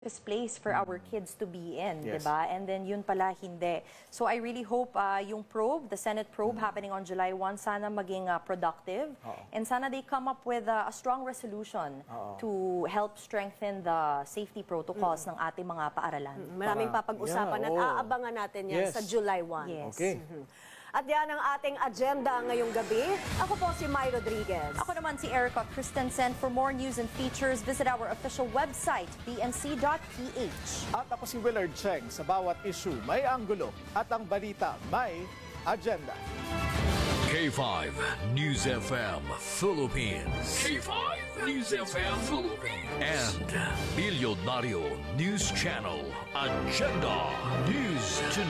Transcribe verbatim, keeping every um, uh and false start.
place for our kids to be in, Yes. diba? And then yun pala hindi. So I really hope uh, yung probe, the Senate probe happening on July first, sana maging uh, productive. Oo. And sana they come up with uh, a strong resolution Oo. to help strengthen the safety protocols ng ating mga paaralan. Maraming Para- papag-usapan Yeah, at oo. aabangan natin yan Yes. sa July first. Yes. Okay. At yan ang ating agenda ngayong gabi. Ako po si Mai Rodriguez. Ako naman si Erica Christensen. For more news and features, visit our official website, b n c dot p h. At ako si Willard Cheng. Sa bawat issue may anggulo at ang balita may agenda. K five News F M Philippines. K five News F M Philippines. And Bilyonaryo News Channel. Agenda News Tonight.